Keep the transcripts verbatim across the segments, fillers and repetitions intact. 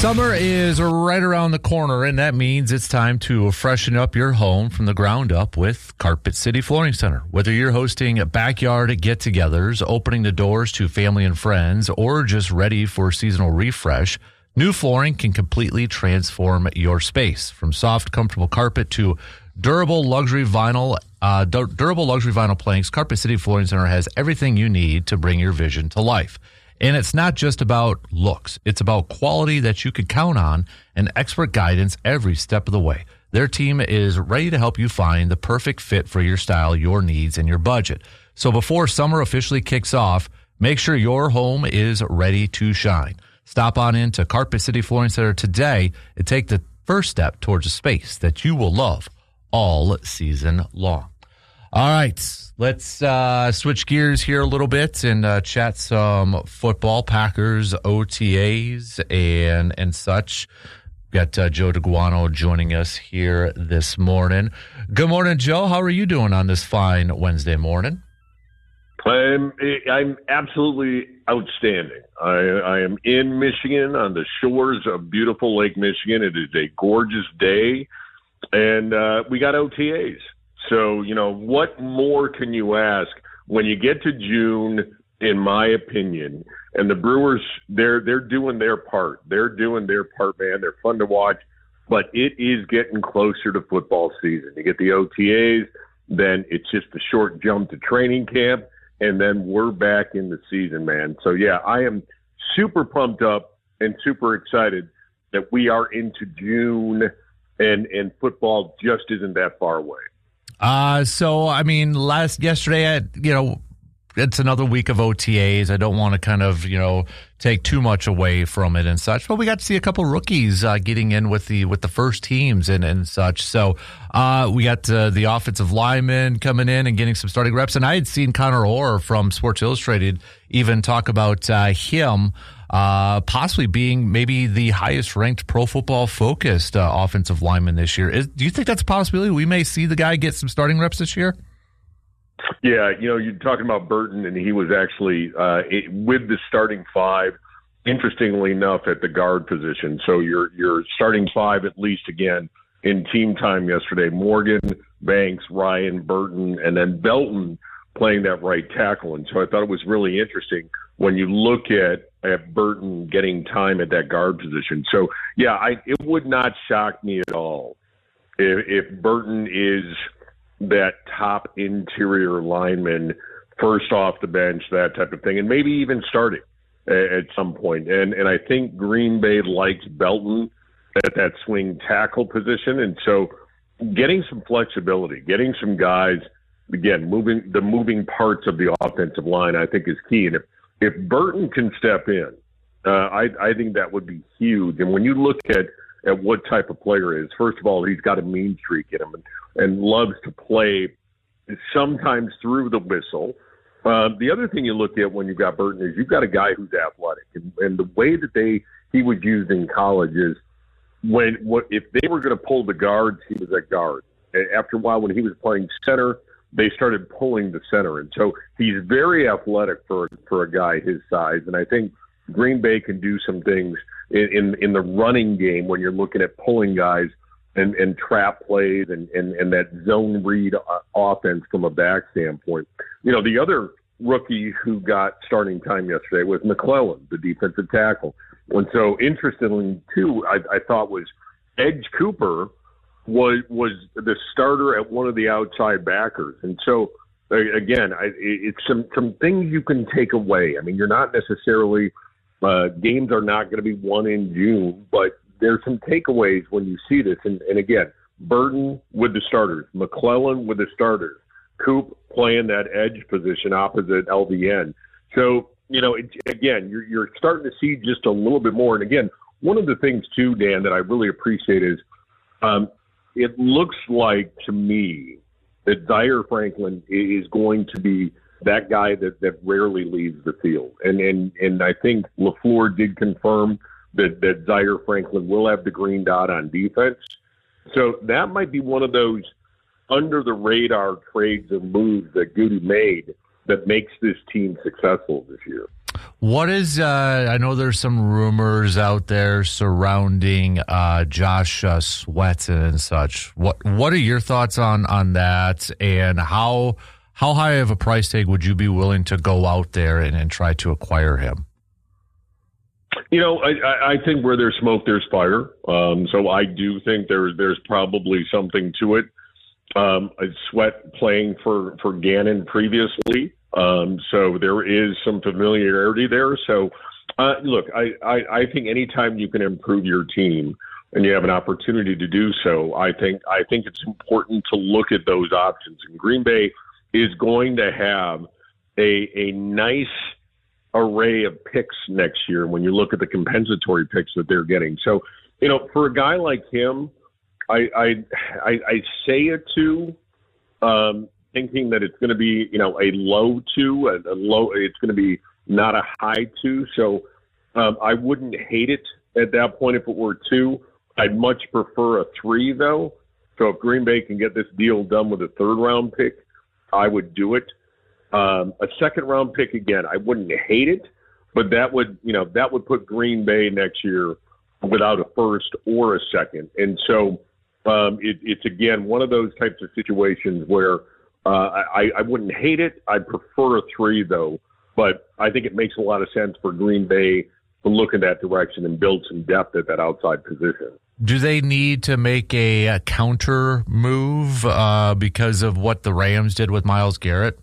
Summer is right around the corner, and that means it's time to freshen up your home from the ground up with Carpet City Flooring Center. Whether you're hosting backyard get-togethers, opening the doors to family and friends, or just ready for seasonal refresh, new flooring can completely transform your space. From soft, comfortable carpet to durable luxury vinyl, uh, du- durable luxury vinyl planks, Carpet City Flooring Center has everything you need to bring your vision to life. And it's not just about looks. It's about quality that you can count on and expert guidance every step of the way. Their team is ready to help you find the perfect fit for your style, your needs, and your budget. So before summer officially kicks off, make sure your home is ready to shine. Stop on into Carpet City Flooring Center today and take the first step towards a space that you will love all season long. All right, let's uh, switch gears here a little bit and uh, chat some football, Packers, O T As, and and such. Got uh, Joe DeGuano joining us here this morning. Good morning, Joe. How are you doing on this fine Wednesday morning? I'm I'm absolutely outstanding. I, I am in Michigan on the shores of beautiful Lake Michigan. It is a gorgeous day, and uh, we got O T As. So, you know, what more can you ask when you get to June, in my opinion, and the Brewers, they're they're doing their part. They're doing their part, man. They're fun to watch, but it is getting closer to football season. You get the O T As, then it's just a short jump to training camp, and then we're back in the season, man. So, yeah, I am super pumped up and super excited that we are into June, and, and football just isn't that far away. Uh, so, I mean, last yesterday, I, you know, it's another week of O T As. I don't want to kind of, you know, take too much away from it and such, but we got to see a couple rookies uh, getting in with the with the first teams and, and such. So uh, we got uh, the offensive linemen coming in and getting some starting reps. And I had seen Connor Orr from Sports Illustrated even talk about uh, him uh, possibly being maybe the highest ranked Pro Football Focused uh, offensive lineman this year. Is, do you think that's a possibility? We may see the guy get some starting reps this year? Yeah, you know, you're talking about Burton, and he was actually uh, it, with the starting five, interestingly enough, at the guard position. So your your starting five, at least again, in team time yesterday, Morgan, Banks, Ryan, Burton, and then Belton playing that right tackle. And so I thought it was really interesting when you look at, at Burton getting time at that guard position. So, yeah, I, it would not shock me at all if, if Burton is – that top interior lineman first off the bench, that type of thing, and maybe even starting at some point. And and I think Green Bay likes Belton at that swing tackle position. And so getting some flexibility, getting some guys, again, moving the moving parts of the offensive line, I think is key. And if, if Burton can step in, uh, I, I think that would be huge. And when you look at, at what type of player is, first of all, he's got a mean streak in him and, and loves to play sometimes through the whistle. Uh, the other thing you look at when you've got Burton is you've got a guy who's athletic. And, and the way that they he was used in college is when what if they were going to pull the guards, he was at guard. After a while, when he was playing center, they started pulling the center. And so he's very athletic for, for a guy his size. And I think Green Bay can do some things in, in, in the running game when you're looking at pulling guys and, and trap plays and, and, and that zone read offense from a back standpoint. You know, the other rookie who got starting time yesterday was McClellan, the defensive tackle. And so interestingly, too, I, I thought was Edge Cooper was was the starter at one of the outside backers. And so, again, I, it's some, some things you can take away. I mean, you're not necessarily uh, – games are not going to be won in June, but there's some takeaways when you see this. And, and again, Burton with the starters, McClellan with the starters, Coop playing that edge position opposite L V N. So, you know, it, again, you're, you're starting to see just a little bit more. And again, one of the things too, Dan, that I really appreciate is um, it looks like to me that Zaire Franklin is going to be that guy that, that rarely leaves the field. And, and, and I think LaFleur did confirm that, that Zaire Franklin will have the green dot on defense. So that might be one of those under the radar trades and moves that Goody made that makes this team successful this year. What is, uh, I know there's some rumors out there surrounding uh, Josh uh, Sweat and such. What What are your thoughts on, on that, and how how high of a price tag would you be willing to go out there and, and try to acquire him? You know, I, I think where there's smoke, there's fire. Um, so I do think there, there's probably something to it. Um, Sweat playing for, for Gannon previously. Um, so there is some familiarity there. So, uh, look, I, I, I think anytime you can improve your team and you have an opportunity to do so, I think, I think it's important to look at those options. And Green Bay is going to have a, a nice array of picks next year when you look at the compensatory picks that they're getting. So, you know, for a guy like him, I, I, I, I say it too, um, thinking that it's going to be, you know, a low two, a, a low, it's going to be not a high two. So um, I wouldn't hate it at that point if it were two. I'd much prefer a three, though. So if Green Bay can get this deal done with a third round pick, I would do it. Um, a second round pick, again, I wouldn't hate it, but that would, you know, that would put Green Bay next year without a first or a second. And so um, it, it's, again, one of those types of situations where uh, I, I wouldn't hate it. I prefer a three, though, but I think it makes a lot of sense for Green Bay to look in that direction and build some depth at that outside position. Do they need to make a, a counter move uh, because of what the Rams did with Myles Garrett?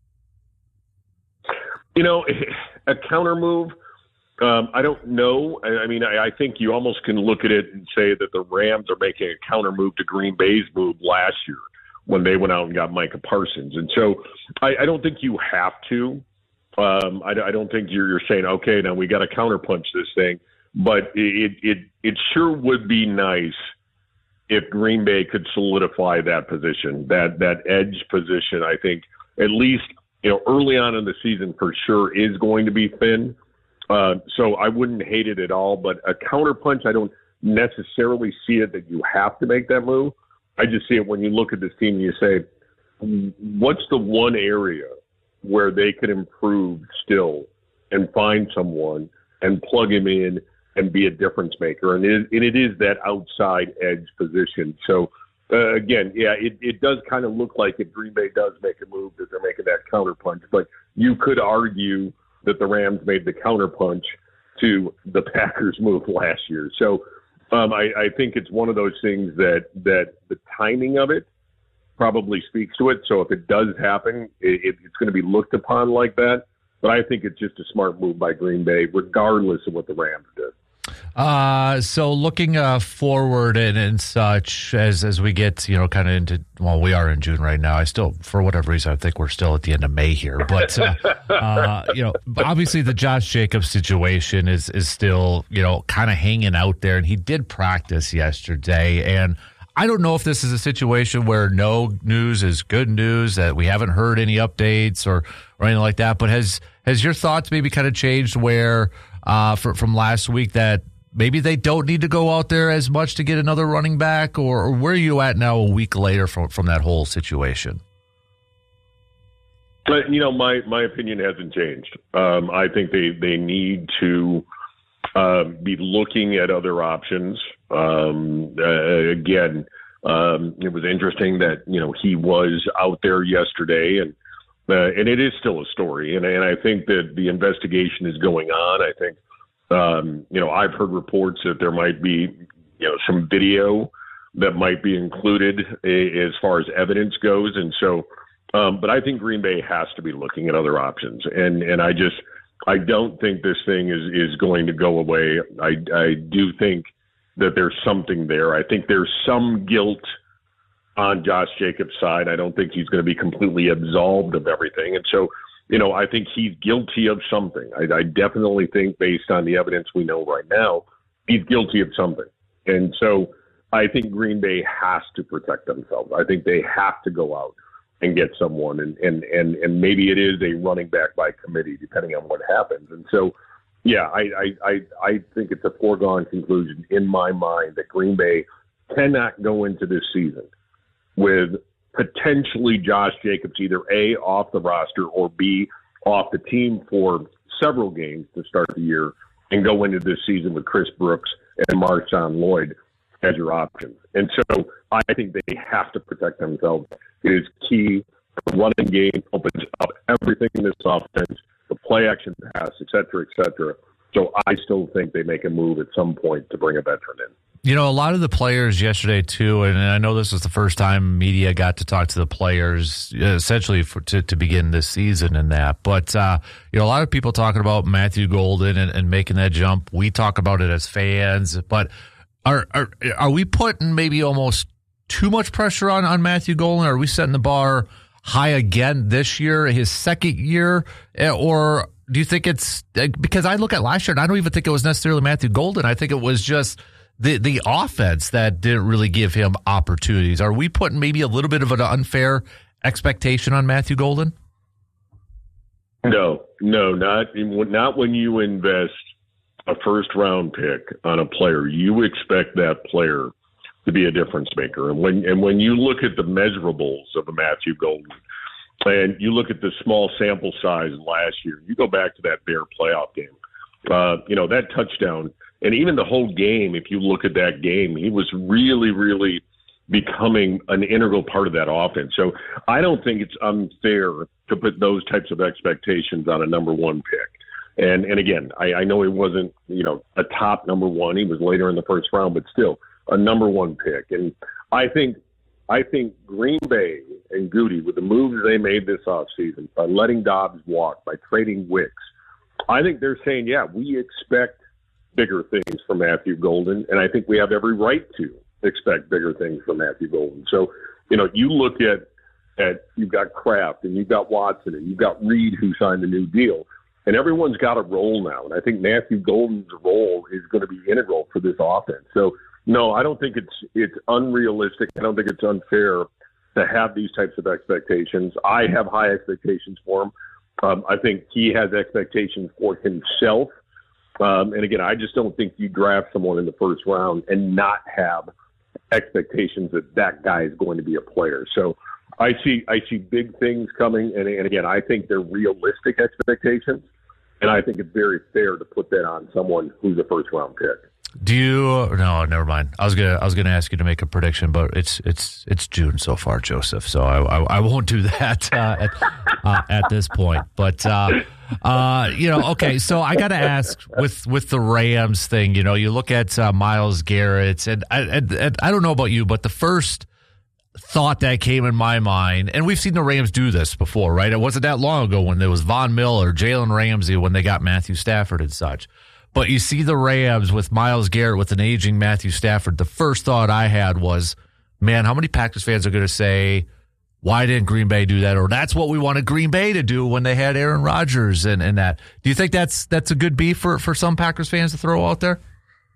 You know, a counter move, um, I don't know. I, I mean, I, I think you almost can look at it and say that the Rams are making a counter move to Green Bay's move last year when they went out and got Micah Parsons. And so I, I don't think you have to. Um, I, I don't think you're, you're saying, okay, now we got to counterpunch this thing. But it, it, it sure would be nice if Green Bay could solidify that position, that, that edge position. I think at least, you know, early on in the season for sure is going to be thin. Uh, so I wouldn't hate it at all. But a counterpunch, I don't necessarily see it that you have to make that move. I just see it when you look at this team and you say, what's the one area where they could improve still and find someone and plug him in and be a difference maker? And it, and it is that outside edge position. So, uh, again, yeah, it, it does kind of look like if Green Bay does make a move that they're making that counterpunch. But you could argue that the Rams made the counterpunch to the Packers move last year. So um, I, I think it's one of those things that, that the timing of it probably speaks to it. So if it does happen, it, it's going to be looked upon like that. But I think it's just a smart move by Green Bay, regardless of what the Rams did. Uh, so looking uh, forward and, and such as as we get, you know, kind of into, well, we are in June right now. I still, for whatever reason, I think we're still at the end of May here. But, uh, uh, you know, obviously the Josh Jacobs situation is, is still, you know, kind of hanging out there. And he did practice yesterday. And I don't know if this is a situation where no news is good news, that we haven't heard any updates or, or anything like that. But has has your thoughts maybe kind of changed where uh, for, from last week that maybe they don't need to go out there as much to get another running back? Or, or where are you at now a week later from, from that whole situation? But, you know, my, my opinion hasn't changed. Um, I think they, they need to uh, be looking at other options. Um, uh, again, um, it was interesting that, you know, he was out there yesterday, and uh, and it is still a story. And, and I think that the investigation is going on. I think, um, you know, I've heard reports that there might be, you know, some video that might be included a, as far as evidence goes. And so, um, but I think Green Bay has to be looking at other options. And, and I just, I don't think this thing is, is going to go away. I, I do think that there's something there. I think there's some guilt on Josh Jacobs' side. I don't think he's going to be completely absolved of everything. And so, you know, I think he's guilty of something. I, I definitely think, based on the evidence we know right now, he's guilty of something. And so I think Green Bay has to protect themselves. I think they have to go out and get someone. And, and, and, and maybe it is a running back by committee, depending on what happens. And so, yeah, I, I, I, I think it's a foregone conclusion in my mind that Green Bay cannot go into this season with potentially Josh Jacobs either A, off the roster, or B, off the team for several games to start the year and go into this season with Chris Brooks and Marshawn Lloyd as your options. And so I think they have to protect themselves. It is key. The running game opens up everything in this offense, the play action pass, et cetera, et cetera. So I still think they make a move at some point to bring a veteran in. You know, a lot of the players yesterday, too, and I know this was the first time media got to talk to the players, essentially for, to, to begin this season and that. But, uh, you know, a lot of people talking about Matthew Golden and, and making that jump. We talk about it as fans. But are are, are we putting maybe almost too much pressure on, on Matthew Golden? Are we setting the bar high again this year, his second year? Or do you think it's – because I look at last year, and I don't even think it was necessarily Matthew Golden. I think it was just – The the offense that didn't really give him opportunities. Are we putting maybe a little bit of an unfair expectation on Matthew Golden? No, no, not not when you invest a first round pick on a player. You expect that player to be a difference maker. And when and when you look at the measurables of a Matthew Golden, and you look at the small sample size last year, you go back to that Bear playoff game. Uh, you know, that touchdown. And even the whole game, if you look at that game, he was really, really becoming an integral part of that offense. So I don't think it's unfair to put those types of expectations on a number one pick. And and again, I, I know he wasn't, you know, a top number one. He was later in the first round, but still a number one pick. And I think I think Green Bay and Goody, with the moves they made this offseason, by letting Dobbs walk, by trading Wicks, I think they're saying, yeah, we expect bigger things from Matthew Golden, and I think we have every right to expect bigger things from Matthew Golden. So, you know, you look at, at you've got Kraft, and you've got Watson, and you've got Reed, who signed a new deal, and everyone's got a role now, and I think Matthew Golden's role is going to be integral for this offense. So, no, I don't think it's it's unrealistic. I don't think it's unfair to have these types of expectations. I have high expectations for him. Um, I think he has expectations for himself. Um, and again, I just don't think you draft someone in the first round and not have expectations that that guy is going to be a player. So I see I see big things coming. And, and again, I think they're realistic expectations. And I think it's very fair to put that on someone who's a first round pick. Do you? No, never mind. I was gonna. I was gonna ask you to make a prediction, but it's it's it's June so far, Joseph. So I I, I won't do that uh, at uh, at this point. But uh, uh, you know, okay. So I got to ask with with the Rams thing. You know, you look at uh, Myles Garrett, and I, and, and I don't know about you, but the first thought that came in my mind, and we've seen the Rams do this before, right? It wasn't that long ago when there was Von Miller, Jalen Ramsey, when they got Matthew Stafford and such. But you see the Rams with Myles Garrett, with an aging Matthew Stafford. The first thought I had was, man, how many Packers fans are going to say, why didn't Green Bay do that? Or that's what we wanted Green Bay to do when they had Aaron Rodgers and, and that. Do you think that's that's a good beef for, for some Packers fans to throw out there?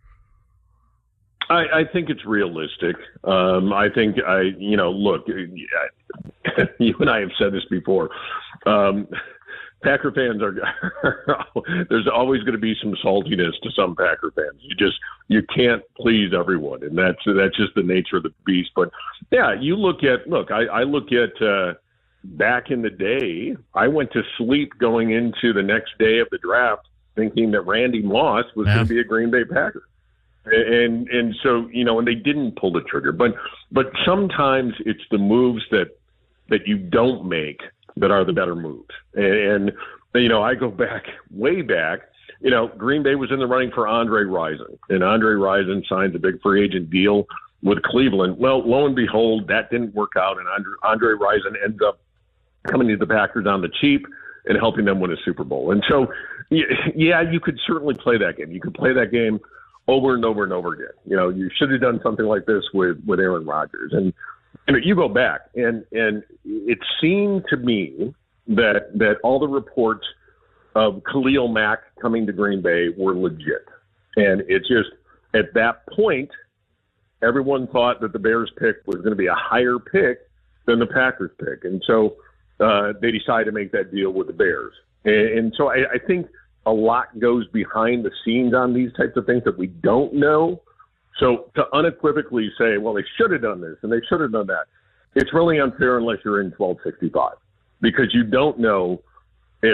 I, I think it's realistic. Um, I think, I you know, look, you and I have said this before. Um Packer fans are – there's always going to be some saltiness to some Packer fans. You just – you can't please everyone, and that's that's just the nature of the beast. But, yeah, you look at – look, I, I look at uh, back in the day, I went to sleep going into the next day of the draft thinking that Randy Moss was yeah. going to be a Green Bay Packer. And and so, you know, and they didn't pull the trigger. But but sometimes it's the moves that that you don't make that are the better moves. And, you know, I go back, way back, you know, Green Bay was in the running for Andre Rison, and Andre Rison signs a big free agent deal with Cleveland. Well, lo and behold, that didn't work out, and Andre, Andre Rison ends up coming to the Packers on the cheap and helping them win a Super Bowl. And so, yeah, you could certainly play that game. You could play that game over and over and over again. You know, you should have done something like this with, with Aaron Rodgers. And, you know, you go back, and, and it seemed to me that that all the reports of Khalil Mack coming to Green Bay were legit. And it just, at that point, everyone thought that the Bears pick was going to be a higher pick than the Packers pick. And so uh, they decided to make that deal with the Bears. And, and so I, I think a lot goes behind the scenes on these types of things that we don't know. So to unequivocally say, well, they should have done this and they should have done that, it's really unfair unless you're in twelve sixty-five, because you don't know if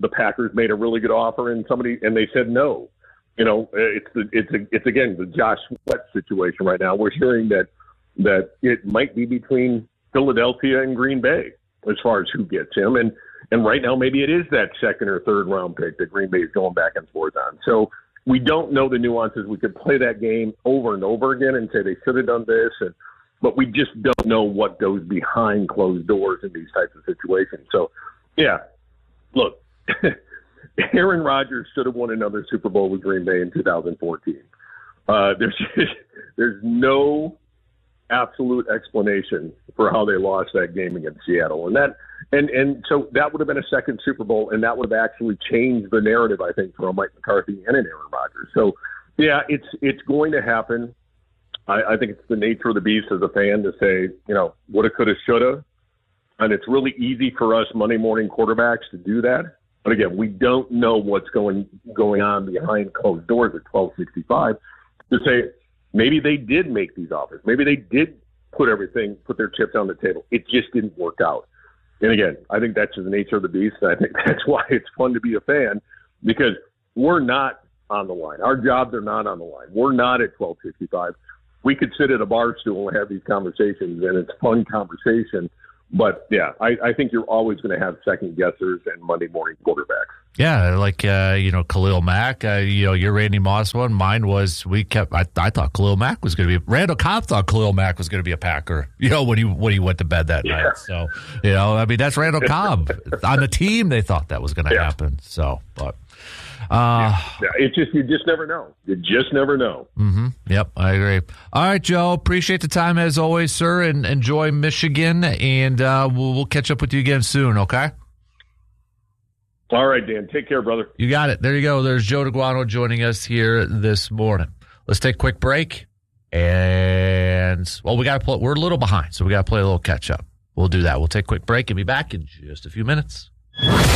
the Packers made a really good offer and somebody and they said no. You know, it's the, it's a, it's again the Josh Sweat situation right now. We're hearing that that it might be between Philadelphia and Green Bay as far as who gets him, and and right now maybe it is that second or third round pick that Green Bay is going back and forth on. So we don't know the nuances. We could play that game over and over again and say they should have done this, and but we just don't know what goes behind closed doors in these types of situations. So yeah, look. Aaron Rodgers should have won another Super Bowl with Green Bay in two thousand fourteen. Uh, there's there's no absolute explanation for how they lost that game against Seattle, and that and and so that would have been a second Super Bowl, and that would have actually changed the narrative, I think, for a Mike McCarthy and an Aaron Rodgers. So yeah, it's it's going to happen. I, I think it's the nature of the beast as a fan to say, you know, woulda, coulda, shoulda, and it's really easy for us Monday morning quarterbacks to do that. But again, we don't know what's going going on behind closed doors at twelve sixty-five to say maybe they did make these offers. Maybe they did put everything, put their chips on the table. It just didn't work out. And again, I think that's just the nature of the beast. And I think that's why it's fun to be a fan, because we're not on the line. Our jobs are not on the line. We're not at twelve sixty-five. We could sit at a bar stool and have these conversations, and it's fun conversation. But, yeah, I, I think you're always going to have second-guessers and Monday morning quarterbacks. Yeah, like, uh, you know, Khalil Mack, uh, you know, your Randy Moss one. Mine was, we kept, I, I thought Khalil Mack was going to be, Randall Cobb thought Khalil Mack was going to be a Packer, you know, when he when he went to bed that yeah. night. So, you know, I mean, that's Randall Cobb. On the team, they thought that was going to yeah. happen. So, but. Uh, yeah. yeah, it's just, you just never know. You just never know. Mm-hmm. Yep, I agree. All right, Joe, appreciate the time as always, sir, and enjoy Michigan, and uh, we'll, we'll catch up with you again soon, okay? All right, Dan. Take care, brother. You got it. There you go. There's Joe DeGuano joining us here this morning. Let's take a quick break, and, well, we got to play. We're a little behind, so we got to play a little catch-up. We'll do that. We'll take a quick break and be back in just a few minutes.